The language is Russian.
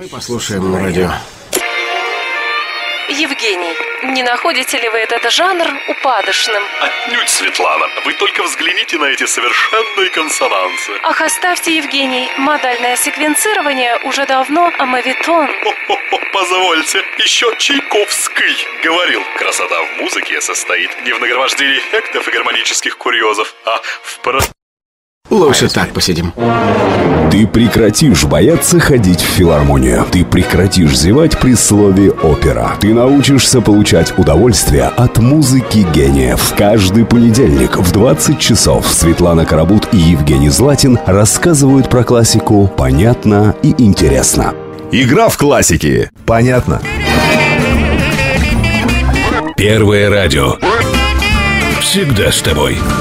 Послушаем на радио. Евгений, не находите ли вы этот жанр упадочным? Отнюдь, Светлана. Вы только взгляните на эти совершенные консонансы. Ах, оставьте, Евгений. Модальное секвенцирование уже давно моветон. Позвольте, еще Чайковский говорил: красота в музыке состоит не в нагромождении эффектов и гармонических курьезов, а в... Лучше так посидим. Ты прекратишь бояться ходить в филармонию. Ты прекратишь зевать при слове «опера». Ты научишься получать удовольствие от музыки гениев. Каждый понедельник в 20 часов Светлана Карабут и Евгений Златин рассказывают про классику понятно и интересно. Игра в классики. Понятно. Первое радио. Всегда с тобой.